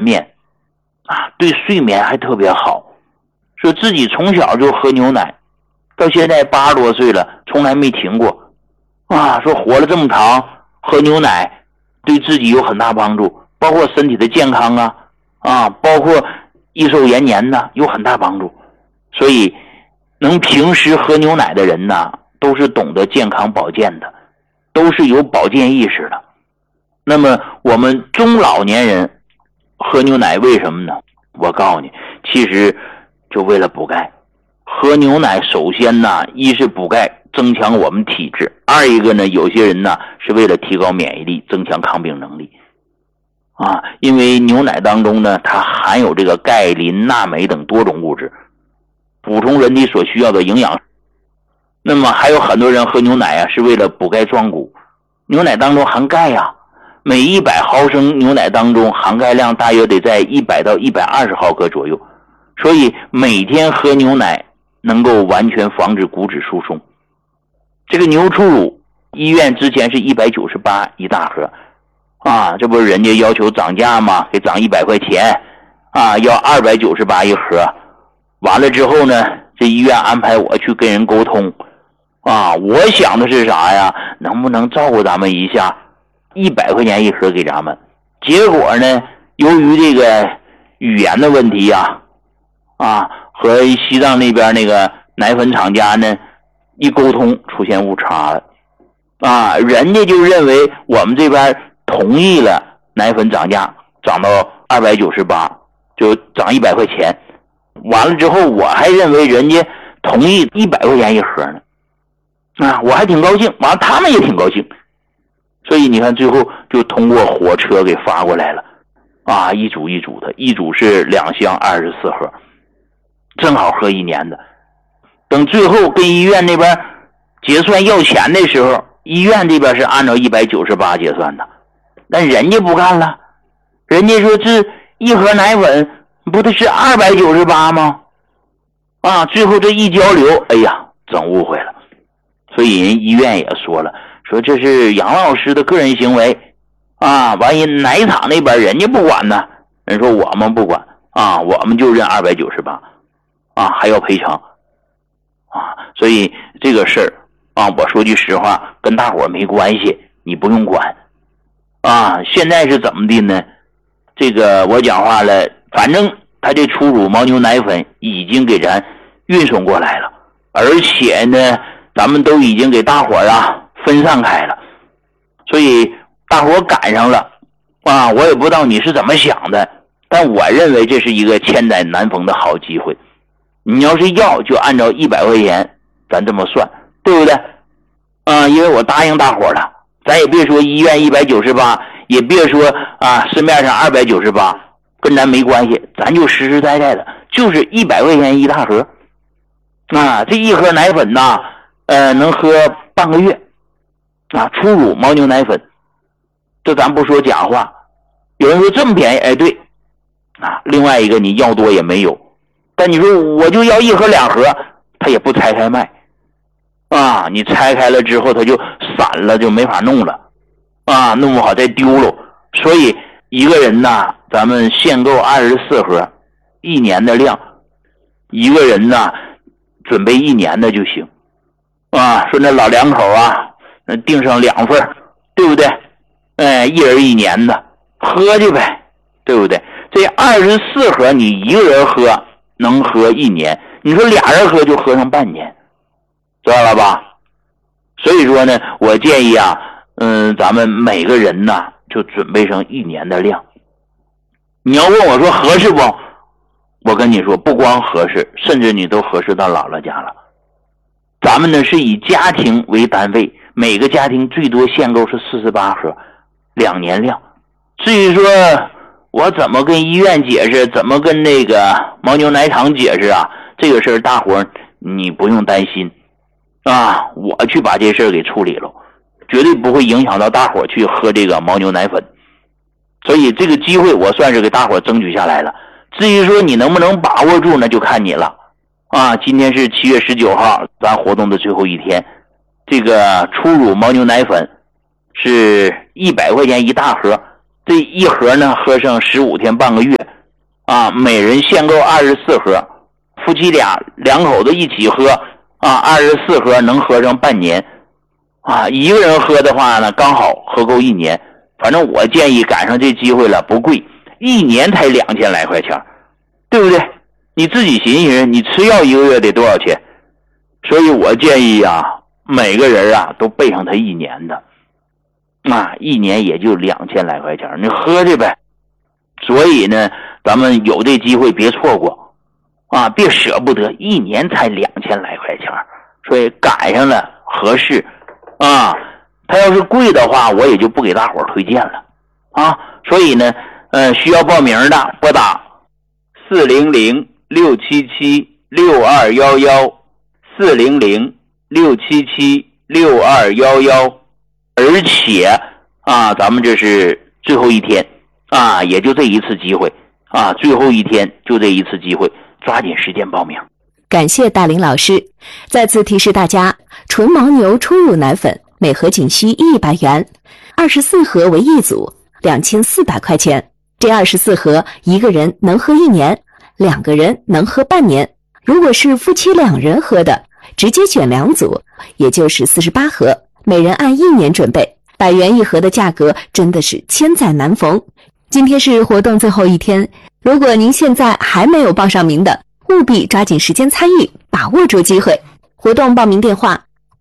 面啊，对睡眠还特别好，说自己从小就喝牛奶，到现在80多岁了，从来没停过啊，说活了这么长，喝牛奶对自己有很大帮助，包括身体的健康啊，包括益寿延年呢，有很大帮助。所以能平时喝牛奶的人呢，都是懂得健康保健的，都是有保健意识的。那么我们中老年人喝牛奶为什么呢？我告诉你，其实就为了补钙。喝牛奶首先呢，一是补钙增强我们体质，二一个呢，有些人呢是为了提高免疫力，增强抗病能力啊。因为牛奶当中呢，它含有这个钙、磷、钠、镁等多种物质，补充人体所需要的营养。那么还有很多人喝牛奶啊，是为了补钙壮骨。牛奶当中含钙啊，每100毫升牛奶当中含钙量大约得在100到120毫克左右，所以每天喝牛奶能够完全防止骨质疏松。这个牛初乳医院之前是198一大盒啊，这不是人家要求涨价吗？给涨100块钱啊，要298一盒。完了之后呢，这医院安排我去跟人沟通啊，我想的是啥呀？能不能照顾咱们一下，100块钱一盒给咱们。结果呢，由于这个语言的问题啊，和西藏那边那个奶粉厂家呢一沟通出现误差了啊，人家就认为我们这边同意了奶粉涨价，涨到298，就涨100块钱。完了之后我还认为人家同意100块钱一盒呢啊，我还挺高兴，完了他们也挺高兴。所以你看最后就通过火车给发过来了啊，一组一组的，一组是2箱24盒，正好喝1年的。等最后跟医院那边结算要钱的时候，医院这边是按照198结算的，但人家不干了，人家说这一盒奶粉不得是298吗？啊，最后这一交流，哎呀，整误会了。所以人医院也说了，说这是杨老师的个人行为啊，万一奶厂那边人家不管呢，人说我们不管啊，我们就认298啊，还要赔偿啊。所以这个事儿啊，我说句实话，跟大伙没关系，你不用管啊。现在是怎么的呢？这个我讲话了，反正他这初乳牦牛奶粉已经给咱运送过来了，而且呢咱们都已经给大伙分散开了，所以大伙赶上了啊。我也不知道你是怎么想的，但我认为这是一个千载难逢的好机会。你要是要就按照100块钱咱这么算，对不对啊？因为我答应大伙了，咱也别说医院198，也别说啊市面上298，跟咱没关系，咱就实实在在的，就是100块钱一大盒啊。这一盒奶粉呢能喝半个月啊，初乳牦牛奶粉，这咱不说假话。有人说这么便宜，哎，对啊。另外一个你要多也没有，但你说我就要1盒2盒，他也不拆开卖啊，你拆开了之后它就散了，就没法弄了啊，弄不好再丢了。所以一个人呢，咱们限购24盒，1年的量，一个人呢准备1年的就行啊。说那老两口订上2份，对不对？一人1年的喝去呗，对不对？这24盒你一个人喝能喝1年，你说俩人喝就喝上半年，知道了吧？所以说呢，我建议咱们每个人呢就准备上1年的量。你要问我说合适不？我跟你说，不光合适，甚至你都合适到姥姥家了。咱们呢是以家庭为单位，每个家庭最多限购是48盒，2年量。至于说我怎么跟医院解释，怎么跟那个牦牛奶厂解释这个事儿大伙你不用担心啊，我去把这事儿给处理了，绝对不会影响到大伙去喝这个牦牛奶粉。所以这个机会我算是给大伙争取下来了。至于说你能不能把握住，那就看你了啊。今天是7月19号，咱活动的最后一天。这个初乳牦牛奶粉是100块钱一大盒， 这一盒呢喝上15天半个月啊，每人限购24盒，夫妻两口子一起喝啊，24盒能喝上半年啊，一个人喝的话呢刚好喝够1年。反正我建议赶上这机会了，不贵，1年才2000来块钱，对不对？你自己寻思，你吃药1个月得多少钱？所以我建议啊，每个人啊都备上他1年的，啊，1年也就2000来块钱，你喝去呗。所以呢，咱们有这机会别错过啊，别舍不得，1年才2000来块钱，所以赶上了合适啊。他要是贵的话，我也就不给大伙推荐了啊。所以呢，需要报名的拨打400-677-6211，400-677-6211。而且啊，咱们这是最后一天啊，也就这一次机会啊，最后一天就这一次机会，抓紧时间报名。 感谢大林老师。再次提示大家，纯牦牛初乳奶粉每盒仅需100元，24盒为一组，2400块钱。这24盒一个人能喝1年，2个人能喝半年。如果是夫妻2人喝的，直接选2组，也就是48盒，每人按1年准备，100元一盒的价格真的是千载难逢。今天是活动最后一天，如果您现在还没有报上名的，务必抓紧时间参与，把握住机会。活动报名电话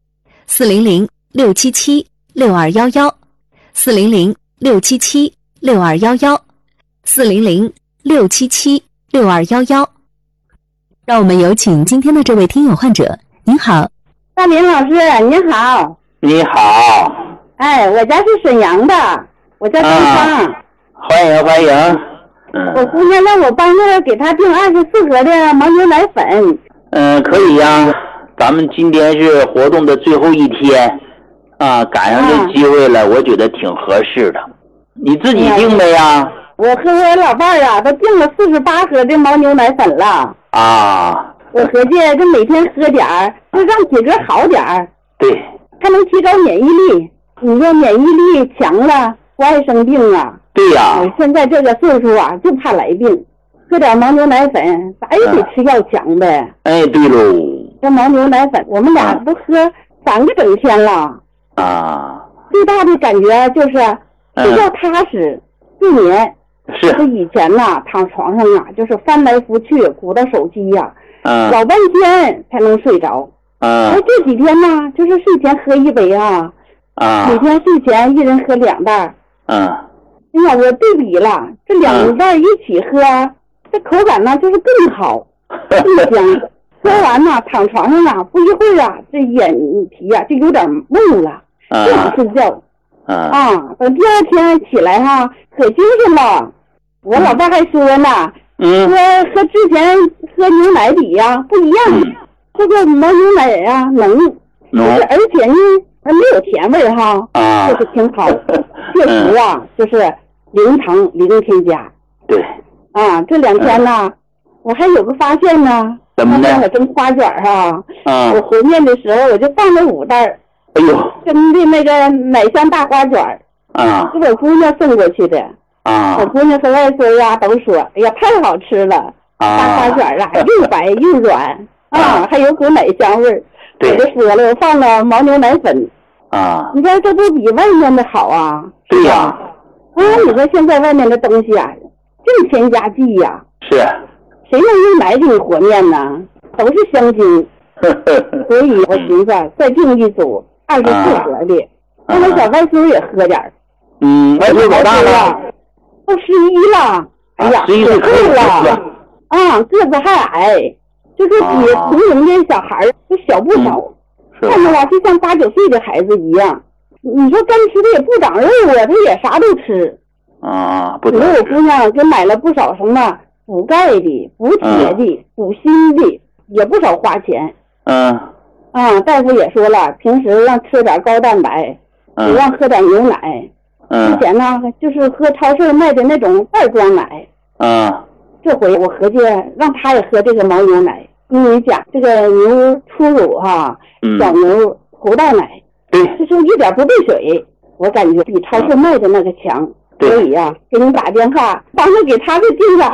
400-677-6211，400-677-6211，400-677-6211。让我们有请今天的这位听友患者。您好， 大林老师，您好。 你好， 哎，我家是沈阳的，我叫张芳。 欢迎欢迎。 我姑娘让我帮着给她订24盒的牦牛奶粉。 可以呀，咱们今天是活动的最后一天啊，赶上这机会了，我觉得挺合适的。你自己订的呀？ 我和我老伴儿啊，都订了48盒的牦牛奶粉了。 啊， 我合计就每天喝点儿，就让体格好点儿。 对， 还能提高免疫力。你说免疫力强了，不爱生病啊。 对呀。 我现在这个岁数啊，就怕来病。喝点牦牛奶粉，咋也得吃药强呗。 哎，对喽。 这牦牛奶粉，我们俩都喝3个整天了。 啊。 最大的感觉就是睡觉踏实，睡眠。 是。 这以前呐，躺床上啊，就是翻来覆去，鼓捣手机呀，老半天才能睡着。而这几天呢，就是睡前喝1杯啊，每天睡前一人喝2袋。哎呀，我对比了，这2袋一起喝，这口感呢就是更好，更香。喝完呢，躺床上啊，不一会儿啊，这眼皮啊就有点蒙了，不想睡觉。等第2天起来哈，可精神了。我老伴还说呢，说和之前喝牛奶比呀不一样。这个牦牛奶啊，浓，而且呢，还没有甜味哈，就是挺好。确实啊，就是零糖零添加。 对。 这2天呢，我还有个发现呢。 怎么的？ 我蒸花卷哈，我和面的时候我就放了5袋。 哎呦。 蒸的那个奶香大花卷。是我姑娘送过去的。我姑娘和外孙呀都说，哎呀，太好吃了，大花卷啊，又白又软。还有股奶香味儿。我就说了，我放了牦牛奶粉。你看这不比外面的好啊？ 对呀。 你说现在外面的东西啊，净添加剂呀。 是。 谁能用奶给你和面呢？都是香精。所以我寻思再订一组24盒的，让我小外孙也喝点儿。 外孙多大了？ 都11了。哎呀，可够了。个子还矮。就是比同龄的小孩就小不少，看着吧就像8、9岁的孩子一样。你说干吃的也不长肉啊，他也啥都吃。 不吃。 我姑娘给买了不少什么补钙的、补铁的、补锌的，也不少花钱。大夫也说了，平时让吃点高蛋白，也让喝点牛奶。之前呢，就是喝超市卖的那种袋装奶。这回我合计让他也喝这个牦牛奶，因为讲这个牛初乳哈，小牛头道奶，就是一点不兑水，我感觉比超市卖的那个强。 所以呀，给您打电话，帮着给他们定个